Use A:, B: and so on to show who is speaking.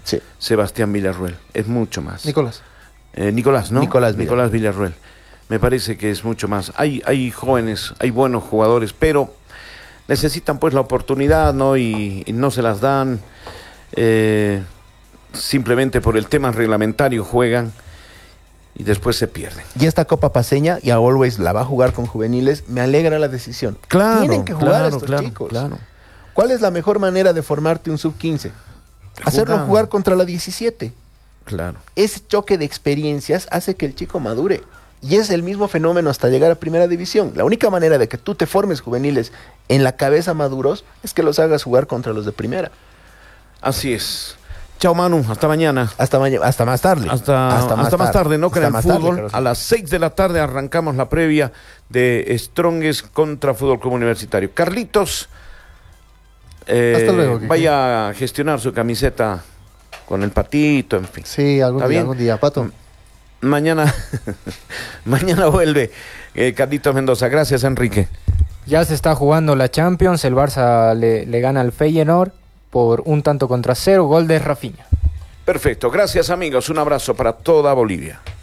A: Sí.
B: Sebastián Villarruel. Es mucho más.
C: Nicolás.
B: Nicolás, ¿no?
A: Nicolás
B: Villarruel. Me parece que es mucho más. Hay jóvenes, hay buenos jugadores, pero necesitan pues la oportunidad, ¿no? Y no se las dan. Simplemente por el tema reglamentario juegan y después se pierden.
A: Y esta Copa Paceña, y a Always la va a jugar con juveniles, me alegra la decisión.
B: Claro,
A: Tienen que jugar estos chicos.
B: Claro.
A: ¿Cuál es la mejor manera de formarte un sub-15? Hacerlo jugar contra la 17.
B: Claro.
A: Ese choque de experiencias hace que el chico madure. Y es el mismo fenómeno hasta llegar a primera división. La única manera de que tú te formes juveniles en la cabeza maduros es que los hagas jugar contra los de primera.
B: Así es. Chao, Manu, hasta mañana.
A: Hasta más tarde.
B: Hasta más tarde, ¿no? Que en el fútbol,
A: tarde,
B: a las 6 de la tarde arrancamos la previa de Strongest contra Fútbol Club Universitario. Carlitos,
C: hasta luego,
B: vaya a gestionar su camiseta con el patito, en fin.
C: Sí, algún día, Pato.
B: Mañana vuelve Carlitos Mendoza. Gracias, Enrique.
D: Ya se está jugando la Champions, el Barça le gana al Feyenoord por 1-0, gol de Rafinha.
B: Perfecto, gracias amigos, un abrazo para toda Bolivia.